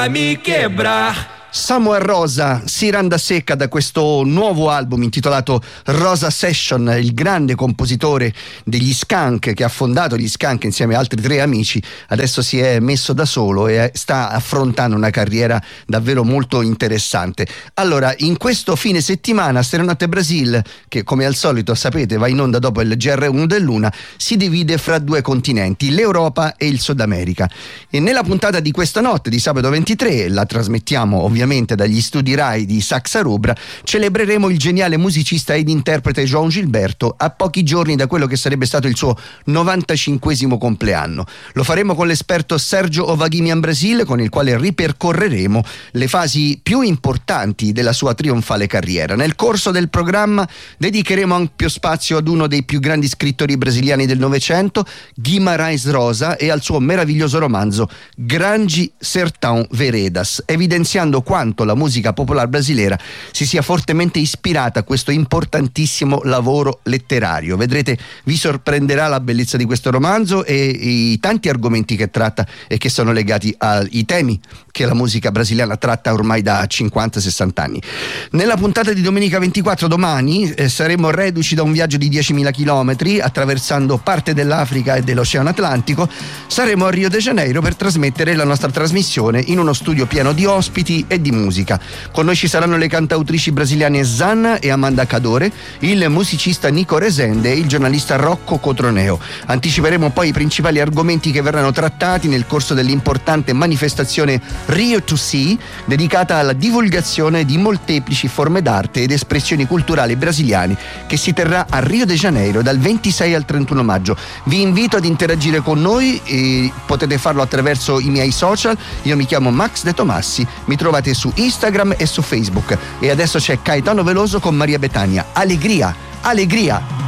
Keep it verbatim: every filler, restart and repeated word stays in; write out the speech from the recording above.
Mi quebrar. Samuel Rosa si randa secca da questo nuovo album intitolato Rosa Session, il grande compositore degli Skank che ha fondato gli Skank insieme a altri tre amici. Adesso si è messo da solo e sta affrontando una carriera davvero molto interessante. Allora, in questo fine settimana Stenotte Brasil, che come al solito sapete va in onda dopo il G R uno dell'una, si divide fra due continenti, l'Europa e il Sud America. E nella puntata di questa notte di sabato ventitré, la trasmettiamo ovviamente Ovviamente dagli studi Rai di Saxa Rubra, celebreremo il geniale musicista ed interprete João Gilberto a pochi giorni da quello che sarebbe stato il suo novantacinquesimo compleanno. Lo faremo con l'esperto Sergio Ovaghimian Brasil, con il quale ripercorreremo le fasi più importanti della sua trionfale carriera. Nel corso del programma dedicheremo ampio spazio ad uno dei più grandi scrittori brasiliani del Novecento, Guimarães Rosa, e al suo meraviglioso romanzo Grande Sertão Veredas, evidenziando quanto la musica popolare brasileira si sia fortemente ispirata a questo importantissimo lavoro letterario. Vedrete, vi sorprenderà la bellezza di questo romanzo e i tanti argomenti che tratta e che sono legati ai temi che la musica brasiliana tratta ormai da cinquanta sessanta anni. Nella puntata di domenica ventiquattro, domani, eh, saremo reduci da un viaggio di diecimila chilometri attraversando parte dell'Africa e dell'Oceano Atlantico. Saremo a Rio de Janeiro per trasmettere la nostra trasmissione in uno studio pieno di ospiti e di musica. Con noi ci saranno le cantautrici brasiliane Zanna e Amanda Cadore, il musicista Nico Resende e il giornalista Rocco Cotroneo. Anticiperemo poi i principali argomenti che verranno trattati nel corso dell'importante manifestazione Rio to See, dedicata alla divulgazione di molteplici forme d'arte ed espressioni culturali brasiliane, che si terrà a Rio de Janeiro dal ventisei al trentuno maggio. Vi invito ad interagire con noi e potete farlo attraverso i miei social. Io mi chiamo Max De Tomassi, mi trovate su Instagram e su Facebook. E adesso c'è Caetano Veloso con Maria Bethania. Allegria, allegria.